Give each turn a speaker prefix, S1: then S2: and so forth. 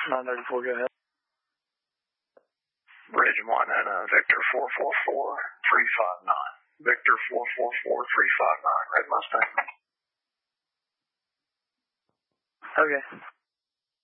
S1: 934, go ahead.
S2: Bridge Montana, Victor 444-359. Victor 444-359, Red Mustang.
S1: Okay.